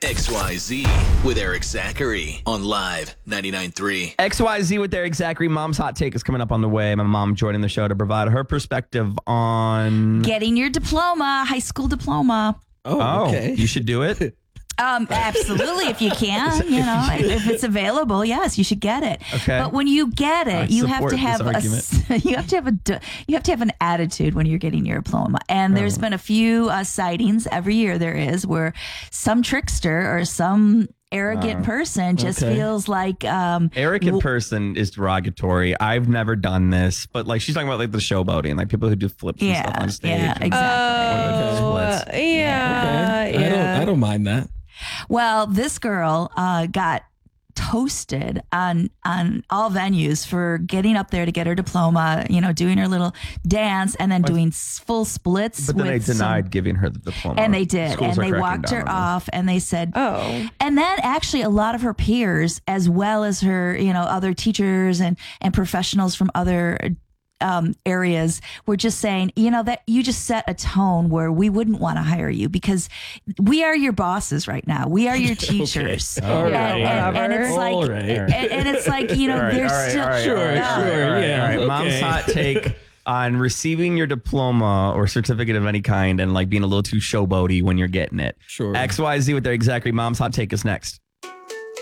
XYZ with Eric Zachary on Live 99.3. XYZ with Eric Zachary. Mom's hot take is coming up on the way. My mom joining the show to provide her perspective on Getting your diploma, high school diploma. Oh, okay. You should do it. Absolutely, if you can, if it's available, yes, you should get it. Okay. But when you get it, you have to have this you have to have an attitude when you're getting your diploma. And there's been a few sightings every year. There is where some trickster or some arrogant person just feels like Arrogant person is derogatory. I've never done this, but like she's talking about like the showboating, like people who do flips and stuff on stage. Yeah, exactly. I don't mind that. Well, this girl got toasted on all venues for getting up there to get her diploma, doing her little dance and then doing full splits. But then they denied giving her the diploma. And they did. Schools And are they cracking walked down her on off and they said, Oh. And then actually a lot of her peers, as well as her, other teachers and professionals from other areas were just saying, that you just set a tone where we wouldn't want to hire you because we are your bosses right now. We are your teachers. All right. And it's like, All right. and it's like, they're still All right. Mom's hot take on receiving your diploma or certificate of any kind and like being a little too showboaty when you're getting it. Sure. XYZ with their exactly. Mom's hot take is next.